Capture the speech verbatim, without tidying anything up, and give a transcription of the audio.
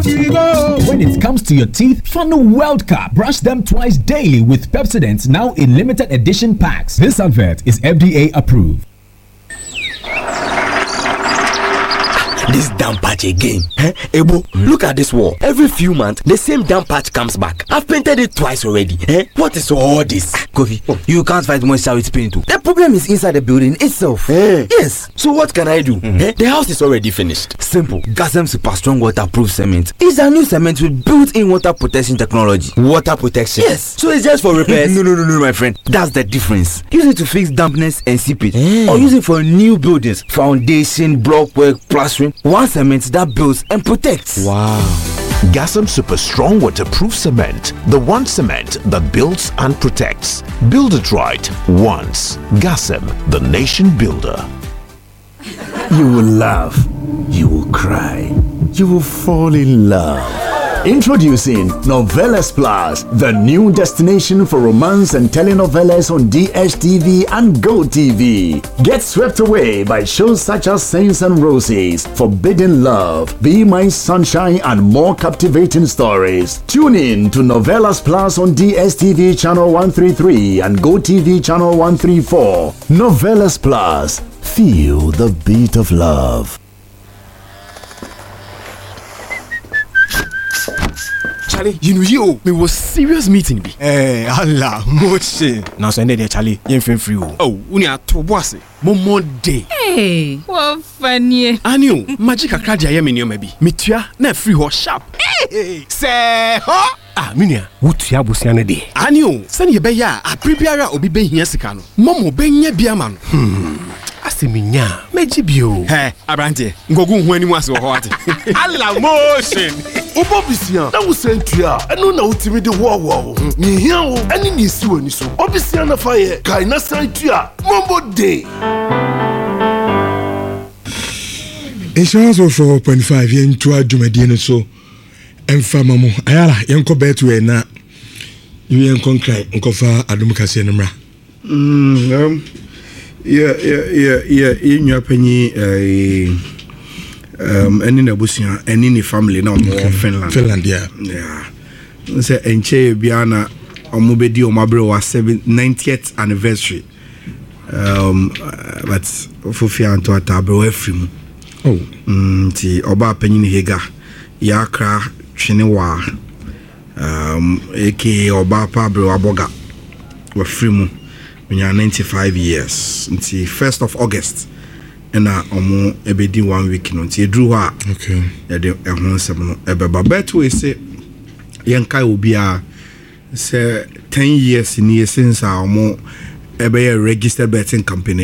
When it comes to your teeth, Funnel World Cup. Brush them twice daily with Pepsodent, now in limited edition packs. This advert is F D A approved. This damn patch again. Eh? Ebo, mm. Look at this wall. Every few months, the same damn patch comes back. I've painted it twice already. Eh? What is all this? Kofi, oh. You can't fight moisture with paint too. The problem is inside the building itself. Eh? Yes. So what can I do? Mm-hmm. Eh? The house is already finished. Simple. Gasem Super Strong Waterproof Cement. It's a new cement with built-in water protection technology. Water protection? Yes. So it's just for repairs? no, no, no, no, my friend. That's the difference. Use it to fix dampness and seepage. Eh. Or use it for new buildings. Foundation, block work, plastering. One cement that builds and protects. Wow. Gasem Super Strong Waterproof Cement. The one cement that builds and protects. Build it right once. Gasem, the nation builder. You will laugh. You will cry. You will fall in love. Introducing Novelas Plus, the new destination for romance and telenovelas on D S T V and Go T V. Get swept away by shows such as Saints and Roses, Forbidden Love, Be My Sunshine, and more captivating stories. Tune in to Novelas Plus on D S T V channel one thirty-three and Go T V channel one thirty-four. Novelas Plus. Feel the beat of love. Charlie, you know you me was serious meeting be. Eh, Allah, moche. Now so there Charlie, you feel free. Oh, uni ato boase. Momo day. Hey, what funny. Anio, magic akra dia ye me ni o mabi. Metua na free ho sharp. Hey, say ho. Ah, minia, wutua bosia ne de. Anio, send ye be ya, a prepare obi be hia sika no. Momo be nya bia ma no. Hmm. Aseminya, meji bio. Hey, abrante, ngogu hu animu ase ho ate. Allah motion. Obobisia, na wo sentua, eno na utimi de wo wo. Ni hia wo, ani ni si wani so. Obisia na fa ye, kai na sentua, mombo day. Insurance of four point five yen to adwumadi no so. Emfa mamu, ayala yenko betu e na yen konkrai nkofa adum kase no mra. Mm, um yeah yeah yeah yeah inyo panyi eh um any na busia any ni family na omo okay. Finland Finland yeah yeah say enche bia na omo bedi omo abre wa ninetieth anniversary um uh, but ofofia anto atabre wa free oh mm ti oba panyi ni hega ya kra twene wa um eke oba pa abre wa boga wa free mu nya ninety-five years until first of August and na omo ebedi one week no nti edru ha okay ya de ehon sem no ebeba bet we say yenkai obi a say ten years ni since omo ebe registered betting company